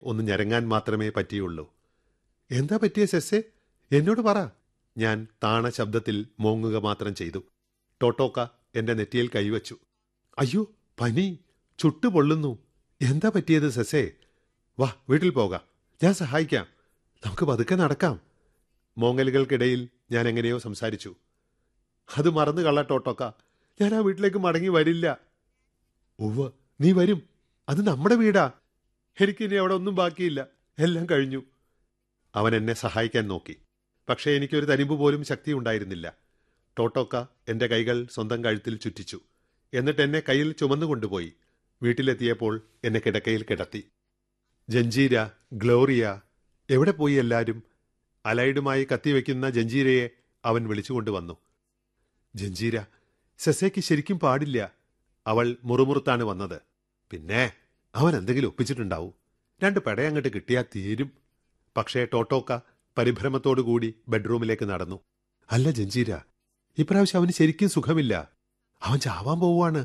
ഒന്ന് ഞരങ്ങാൻ മാത്രമേ പറ്റിയുള്ളൂ. എന്താ പറ്റിയ സെസ്സേ? എന്നോട് പറ. ഞാൻ താണ ശബ്ദത്തിൽ മോങ്ങുക മാത്രം ചെയ്തു. ടോട്ടോക്ക എന്റെ നെറ്റിയിൽ കൈവച്ചു. അയ്യോ, പനി, ചുട്ടുപൊള്ളുന്നു. എന്താ പറ്റിയത് സെസ്സേ? വാ, വീട്ടിൽ പോകാം, ഞാൻ സഹായിക്കാം, നമുക്ക് പതുക്കെ നടക്കാം. മോങ്ങലുകൾക്കിടയിൽ ഞാൻ എങ്ങനെയോ സംസാരിച്ചു. അത് മറന്നു കള്ള ടോട്ടോക്ക, ഞാൻ ആ വീട്ടിലേക്ക് മടങ്ങി വരില്ല. ഉവ്വ്, നീ വരും. അത് നമ്മുടെ വീടാ. എനിക്കിനി അവിടെ ഒന്നും ബാക്കിയില്ല, എല്ലാം കഴിഞ്ഞു. അവൻ എന്നെ സഹായിക്കാൻ നോക്കി. പക്ഷേ എനിക്കൊരു തരിമ്പ് പോലും ശക്തി ഉണ്ടായിരുന്നില്ല. ടോട്ടോക്ക എന്റെ കൈകൾ സ്വന്തം കഴുത്തിൽ ചുറ്റിച്ചു. എന്നിട്ട് എന്നെ കയ്യിൽ ചുമന്നുകൊണ്ടുപോയി. വീട്ടിലെത്തിയപ്പോൾ എന്നെ കിടക്കയിൽ കിടത്തി. ജഞ്ചീര, ഗ്ലോറിയ, എവിടെ പോയി എല്ലാവരും? അലൈഡുമായി കത്തിവെക്കുന്ന ജഞ്ചീരയെ അവൻ വിളിച്ചുകൊണ്ടുവന്നു. ജഞ്ചീര, സെസയ്ക്ക് ശരിക്കും പാടില്ല. അവൾ മുറുമുറുത്താണ് വന്നത്. പിന്നെ അവൻ എന്തെങ്കിലും ഒപ്പിച്ചിട്ടുണ്ടാവും. 2 പെടയങ്ങോട്ട് കിട്ടിയാൽ തീരും. പക്ഷേ ടോട്ടോക്ക പരിഭ്രമത്തോടുകൂടി ബെഡ്റൂമിലേക്ക് നടന്നു. അല്ല ജഞ്ചീര, ഇപ്രാവശ്യം അവന് ശരിക്കും സുഖമില്ല. അവൻ ചാവാൻ പോവുകയാണ്.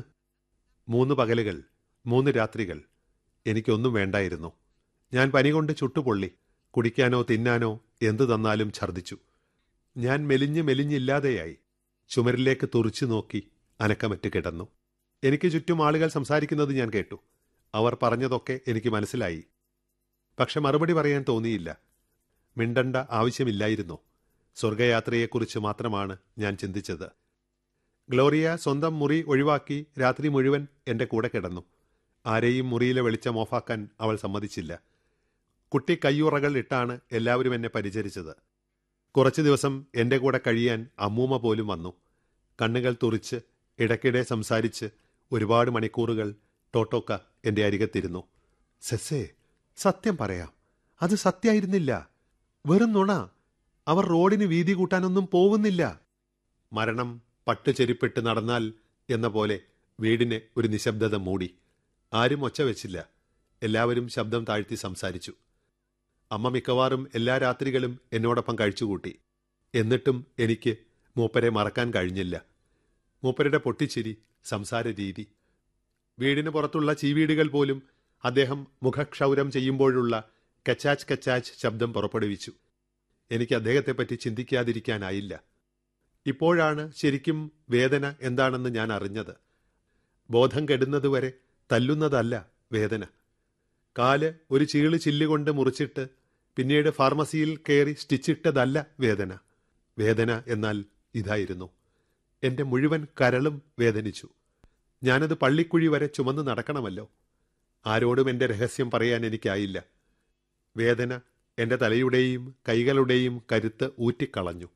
3 പകലുകൾ, 3 രാത്രികൾ. എനിക്കൊന്നും വേണ്ടായിരുന്നു. ഞാൻ പനി കൊണ്ട് ചുട്ടുപൊള്ളി. കുടിക്കാനോ തിന്നാനോ എന്തു തന്നാലും ഛർദ്ദിച്ചു. ഞാൻ മെലിഞ്ഞില്ലാതെയായി. ചുമരിലേക്ക് തുറിച്ചു നോക്കി അനക്കമറ്റ് കിടന്നു. എനിക്ക് ചുറ്റും ആളുകൾ സംസാരിക്കുന്നത് ഞാൻ കേട്ടു. അവർ പറഞ്ഞതൊക്കെ എനിക്ക് മനസ്സിലായി. പക്ഷെ മറുപടി പറയാൻ തോന്നിയില്ല. മിണ്ടണ്ട ആവശ്യമില്ലായിരുന്നു. സ്വർഗയാത്രയെക്കുറിച്ച് മാത്രമാണ് ഞാൻ ചിന്തിച്ചത്. ഗ്ലോറിയ സ്വന്തം മുറി ഒഴിവാക്കി രാത്രി മുഴുവൻ എന്റെ കൂടെ കിടന്നു. ആരെയും മുറിയിലെ വെളിച്ചം ഓഫാക്കാൻ അവൾ സമ്മതിച്ചില്ല. കുട്ടി കയ്യുറകൾ ഇട്ടാണ് എല്ലാവരും എന്നെ പരിചരിച്ചത്. കുറച്ചു ദിവസം എന്റെ കൂടെ കഴിയാൻ അമ്മൂമ്മ പോലും വന്നു. കണ്ണുകൾ തുറിച്ച് ഇടയ്ക്കിടെ സംസാരിച്ച് ഒരുപാട് മണിക്കൂറുകൾ ടോട്ടോക്ക എന്റെ അരികത്തിരുന്നു. സെസ്സേ, സത്യം പറയാം, അത് സത്യമായിരുന്നില്ല, വെറും നുണ. അവർ റോഡിന് വീതി കൂട്ടാനൊന്നും പോവുന്നില്ല. മരണം പട്ടുചെരിപ്പിട്ട് നടന്നാൽ എന്ന പോലെ വീടിനെ ഒരു നിശബ്ദത മൂടി. ആരും ഒച്ച വെച്ചില്ല. എല്ലാവരും ശബ്ദം താഴ്ത്തി സംസാരിച്ചു. അമ്മ മിക്കവാറും എല്ലാ രാത്രികളും എന്നോടൊപ്പം കഴിച്ചുകൂട്ടി. എന്നിട്ടും എനിക്ക് മൂപ്പരെ മറക്കാൻ കഴിഞ്ഞില്ല. മൂപ്പരുടെ പൊട്ടിച്ചിരി, സംസാര രീതി. വീടിന് പുറത്തുള്ള ചീവീടുകൾ പോലും അദ്ദേഹം മുഖക്ഷൗരം ചെയ്യുമ്പോഴുള്ള കച്ചാച്ച് കച്ചാച്ച് ശബ്ദം പുറപ്പെടുവിച്ചു. എനിക്ക് അദ്ദേഹത്തെപ്പറ്റി ചിന്തിക്കാതിരിക്കാനായില്ല. ഇപ്പോഴാണ് ശരിക്കും വേദന എന്താണെന്ന് ഞാൻ അറിഞ്ഞത്. ബോധം കെടുന്നതുവരെ തല്ലുന്നതല്ല വേദന. കാല് ഒരു ചീള് ചില്ലുകൊണ്ട് മുറിച്ചിട്ട് പിന്നീട് ഫാർമസിയിൽ കയറി സ്റ്റിച്ചിട്ടതല്ല വേദന. വേദന എന്നാൽ ഇതായിരുന്നു. എന്റെ മുഴുവൻ കരളും വേദനിച്ചു. ഞാനത് പള്ളിക്കുഴി വരെ ചുമന്ന് നടക്കണമല്ലോ. ആരോടും എന്റെ രഹസ്യം പറയാൻ എനിക്കായില്ല. വേദന എന്റെ തലയുടെയും കൈകളുടെയും കരുത്ത് ഊറ്റിക്കളഞ്ഞു.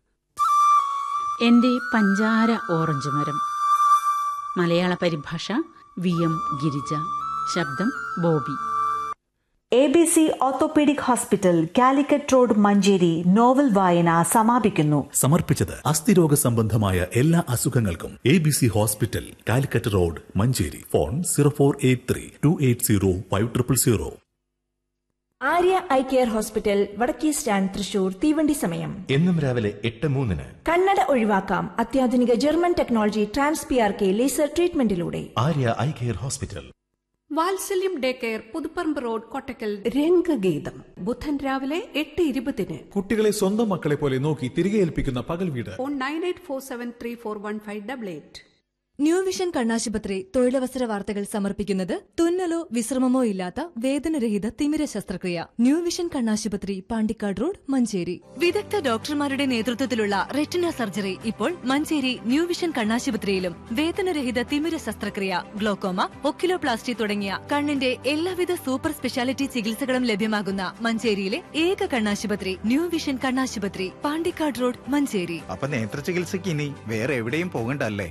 എന്റെ പഞ്ചാര ഓറഞ്ച് മരം. മലയാള പരിഭാഷ VM ഗിരിജ. ശബ്ദം Bobby. ABC orthopaedic hospital, Calicut road, Manjeri. Novel വായന സമാപിക്കുന്നു. സമർപ്പിച്ചത് അസ്ഥിരോഗ സംബന്ധമായ എല്ലാ അസുഖങ്ങൾക്കും ABC hospital, Calicut road, Manjeri. Phone 0483-280-5000. Arya eye care hospital, വടക്കേ സ്റ്റാൻഡ്, തൃശൂർ. തീവണ്ടി സമയം എന്നും രാവിലെ 8:03. കണ്ണട ഒഴിവാക്കാം അത്യാധുനിക German technology TransPRK laser ട്രീറ്റ്മെന്റിലൂടെ. Arya eye care hospital. വാത്സല്യം day care, Puthuparamba road, Kottakkal. രംഗഗീതം ബുധൻ രാവിലെ 8:20. കുട്ടികളെ സ്വന്തം മക്കളെ പോലെ നോക്കി തിരികെ ഏൽപ്പിക്കുന്ന പകൽ വീട്. ഫോൺ 9847341588. ന്യൂ വിഷൻ കണ്ണാശുപത്രി തൊഴിലവസര വാർത്തകൾ സമർപ്പിക്കുന്നത് തുന്നലോ വിശ്രമമോ ഇല്ലാത്ത വേദനരഹിത തിമിര ശസ്ത്രക്രിയ. ന്യൂ വിഷൻ കണ്ണാശുപത്രി, പാണ്ടിക്കാട് റോഡ്, മഞ്ചേരി. വിദഗ്ധ ഡോക്ടർമാരുടെ നേതൃത്വത്തിലുള്ള റെറ്റിന സർജറി ഇപ്പോൾ മഞ്ചേരി ന്യൂ വിഷൻ കണ്ണാശുപത്രിയിലും. വേദനരഹിത തിമിര ശസ്ത്രക്രിയ, ഗ്ലോക്കോമ, ഒക്കിലോപ്ലാസ്റ്റി തുടങ്ങിയ കണ്ണിന്റെ എല്ലാവിധ സൂപ്പർ സ്പെഷ്യാലിറ്റി ചികിത്സകളും ലഭ്യമാകുന്ന മഞ്ചേരിയിലെ ഏക കണ്ണാശുപത്രി ന്യൂ വിഷൻ കണ്ണാശുപത്രി, പാണ്ടിക്കാട് റോഡ്, മഞ്ചേരി. അപ്പൊ നേത്ര ചികിത്സയ്ക്ക് ഇനി വേറെ എവിടെയും പോകണ്ടല്ലേ?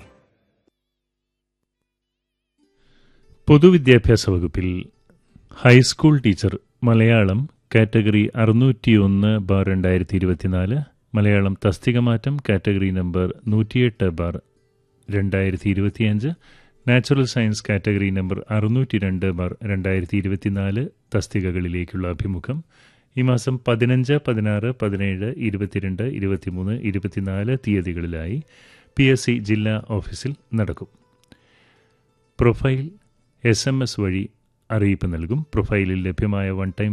പൊതുവിദ്യാഭ്യാസ വകുപ്പിൽ high school teacher Malayalam category 601/2024, Malayalam തസ്തിക മാറ്റം category number 108/2025, natural science category number 602/2024 തസ്തികകളിലേക്കുള്ള അഭിമുഖം ഈ മാസം 15, 16, 17, 22, 23, 24 തീയതികളിലായി PSC ജില്ലാ ഓഫീസിൽ നടക്കും. പ്രൊഫൈൽ SMS വഴി അറിയിപ്പ് നൽകും. പ്രൊഫൈലിൽ ലഭ്യമായ വൺ ടൈം